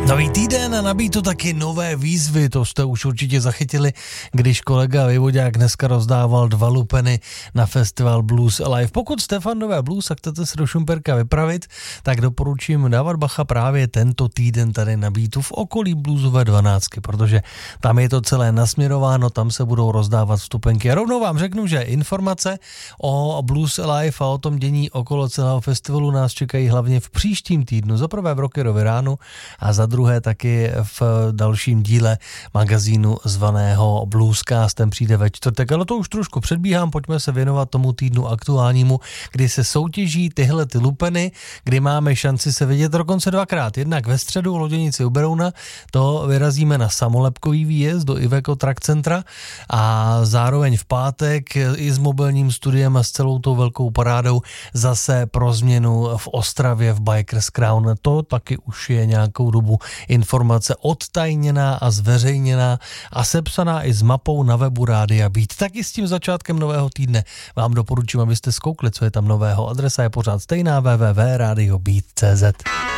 Nový týden a nabíjí to taky nové výzvy, to jste už určitě zachytili, když kolega Vyvodák dneska rozdával 2 lupeny na festival Blues Alive. Pokud jste fan nové blues a chcete se do Šumperka vypravit, tak doporučím dávat bacha právě tento týden tady na Beatu v okolí bluesové 12, protože tam je to celé nasměrováno, tam se budou rozdávat vstupenky. A rovnou vám řeknu, že informace o Blues Alive a o tom dění okolo celého festivalu nás čekají hlavně v příštím týdnu. Za prvé v Rockerovi ránu a za druhé taky v dalším díle magazínu zvaného Bluescast, ten přijde ve čtvrtek, ale to už trošku předbíhám, pojďme se věnovat tomu týdnu aktuálnímu, kdy se soutěží tyhle ty lupeny, kdy máme šanci se vidět dokonce 2krát, jednak ve středu v Loděnici u Berouna, to vyrazíme na samolepkový výjezd do Iveco Track Centra a zároveň v pátek i s mobilním studiem a s celou tou velkou parádou zase pro změnu v Ostravě v Bikers Crown. To taky už je nějakou dobu informace odtajněná a zveřejněná a sepsaná i s mapou na webu Rádia Beat. Taky s tím začátkem nového týdne vám doporučím, abyste zkoukli, co je tam nového. Adresa je pořád stejná www.radiobeat.cz.